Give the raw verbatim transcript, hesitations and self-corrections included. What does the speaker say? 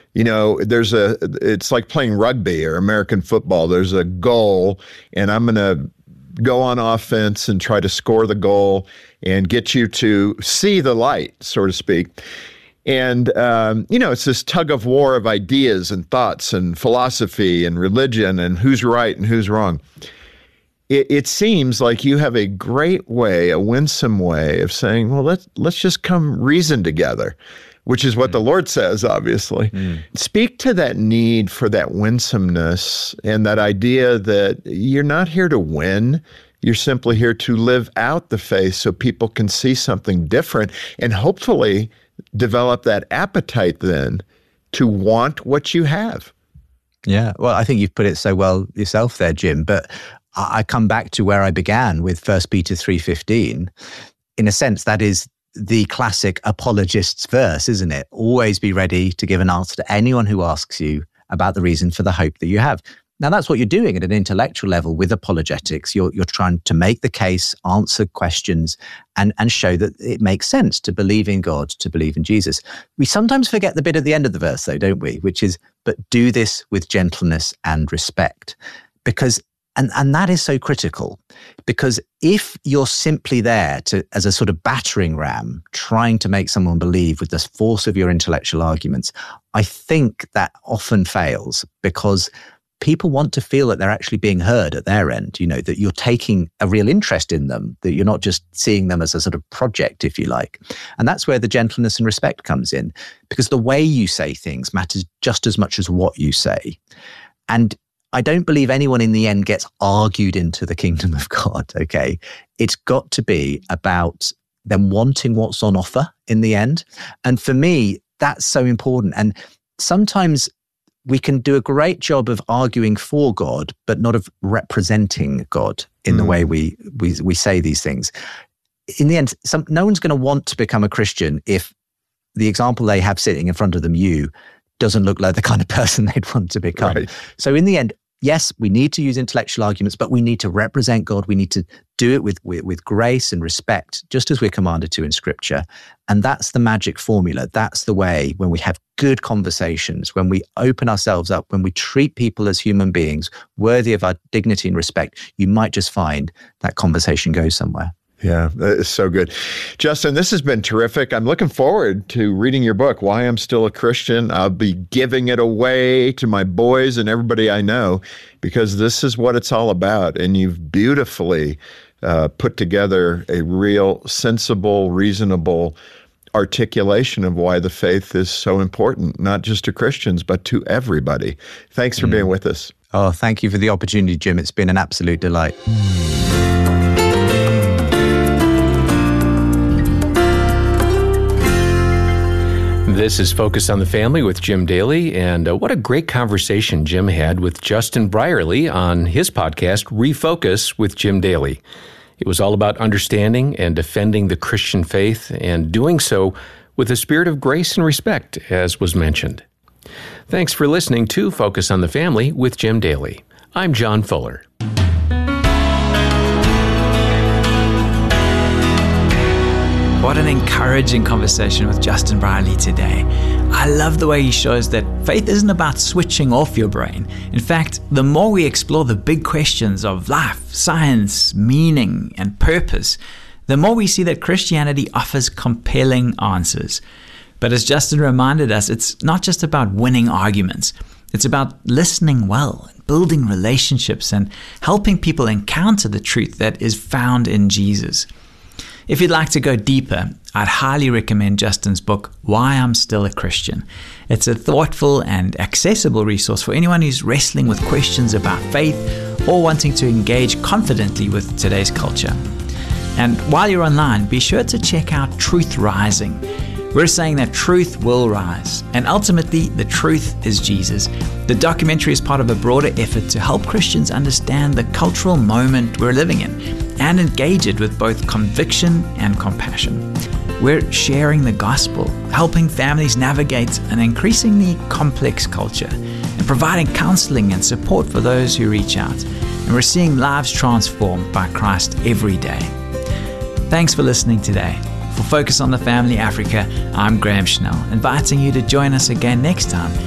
You know, there's a, it's like playing rugby or American football. There's a goal, and I'm going to go on offense and try to score the goal and get you to see the light, so to speak. And, um, you know, it's this tug of war of ideas and thoughts and philosophy and religion and who's right and who's wrong. It, it seems like you have a great way, a winsome way of saying, well, let's, let's just come reason together, which is what mm. the Lord says, obviously. Mm. Speak to that need for that winsomeness and that idea that you're not here to win. You're simply here to live out the faith so people can see something different and hopefully develop that appetite then to want what you have. Yeah, well, I think you've put it so well yourself there, Jim, but I come back to where I began with First Peter three fifteen. In a sense, that is the classic apologist's verse, isn't it? Always be ready to give an answer to anyone who asks you about the reason for the hope that you have. Now, that's what you're doing at an intellectual level with apologetics. You're you're trying to make the case, answer questions, and, and show that it makes sense to believe in God, to believe in Jesus. We sometimes forget the bit at the end of the verse, though, don't we? Which is, but do this with gentleness and respect. Because, and, and that is so critical, because if you're simply there to as a sort of battering ram, trying to make someone believe with the force of your intellectual arguments, I think that often fails, because people want to feel that they're actually being heard at their end, you know, that you're taking a real interest in them, that you're not just seeing them as a sort of project, if you like. And that's where the gentleness and respect comes in, because the way you say things matters just as much as what you say. And I don't believe anyone in the end gets argued into the kingdom of God, okay? It's got to be about them wanting what's on offer in the end. And for me, that's so important. And sometimes we can do a great job of arguing for God, but not of representing God in mm. the way we, we we say these things. In the end, some, no one's going to want to become a Christian if the example they have sitting in front of them, you, doesn't look like the kind of person they'd want to become. Right. So in the end, yes, we need to use intellectual arguments, but we need to represent God. We need to do it with, with, with grace and respect, just as we're commanded to in Scripture. And that's the magic formula. That's the way when we have good conversations, when we open ourselves up, when we treat people as human beings worthy of our dignity and respect, you might just find that conversation goes somewhere. Yeah, that is so good. Justin, this has been terrific. I'm looking forward to reading your book, Why I'm Still a Christian. I'll be giving it away to my boys and everybody I know, because this is what it's all about. And you've beautifully uh, put together a real sensible, reasonable articulation of why the faith is so important, not just to Christians, but to everybody. Thanks for mm. being with us. Oh, thank you for the opportunity, Jim. It's been an absolute delight. This is Focus on the Family with Jim Daly, and uh, what a great conversation Jim had with Justin Brierley on his podcast, Refocus with Jim Daly. It was all about understanding and defending the Christian faith, and doing so with a spirit of grace and respect, as was mentioned. Thanks for listening to Focus on the Family with Jim Daly. I'm John Fuller. What an encouraging conversation with Justin Brierley today. I love the way he shows that faith isn't about switching off your brain. In fact, the more we explore the big questions of life, science, meaning, and purpose, the more we see that Christianity offers compelling answers. But as Justin reminded us, it's not just about winning arguments. It's about listening well, building relationships, and helping people encounter the truth that is found in Jesus. If you'd like to go deeper, I'd highly recommend Justin's book, Why I'm Still a Christian. It's a thoughtful and accessible resource for anyone who's wrestling with questions about faith or wanting to engage confidently with today's culture. And while you're online, be sure to check out Truth Rising. We're saying that truth will rise, and ultimately the truth is Jesus. The documentary is part of a broader effort to help Christians understand the cultural moment we're living in and engage it with both conviction and compassion. We're sharing the gospel, helping families navigate an increasingly complex culture, and providing counseling and support for those who reach out. And we're seeing lives transformed by Christ every day. Thanks for listening today. For Focus on the Family Africa, I'm Graham Schnell, inviting you to join us again next time